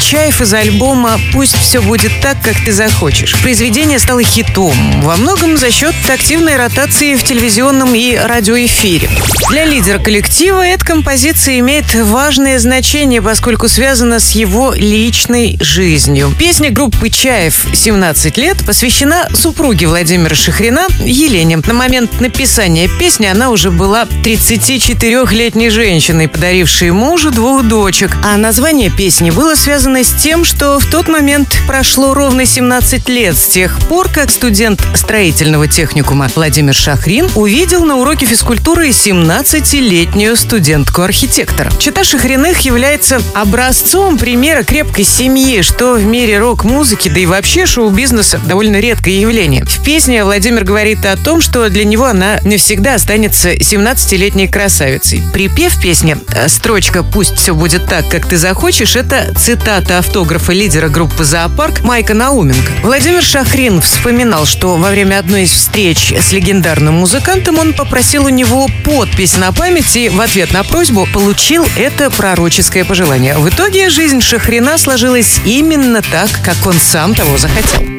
Чаев из альбома «Пусть все будет так, как ты захочешь». Произведение стало хитом, во многом за счет активной ротации в телевизионном и радиоэфире. Для лидера коллектива эта композиция имеет важное значение, поскольку связана с его личной жизнью. Песня группы «Чаев» «17 лет» посвящена супруге Владимира Шахрина Елене. На момент написания песни она уже была 34-летней женщиной, подарившей мужу 2 дочек. А название песни было связано с тем, что в тот момент прошло ровно 17 лет с тех пор, как студент строительного техникума Владимир Шахрин увидел на уроке физкультуры 17-летнюю студентку-архитектора. Чета Шахриных является образцом примера крепкой семьи, что в мире рок-музыки, да и вообще шоу-бизнеса довольно редкое явление. В песне Владимир говорит о том, что для него она навсегда останется 17-летней красавицей. Припев песни, строчка «Пусть все будет так, как ты захочешь» — это цитата автографа лидера группы «Зоопарк» Майка Науменко. Владимир Шахрин вспоминал, что во время одной из встреч с легендарным музыкантом он попросил у него подпись на память и в ответ на просьбу получил это пророческое пожелание. В итоге жизнь Шахрина сложилась именно так, как он сам того захотел.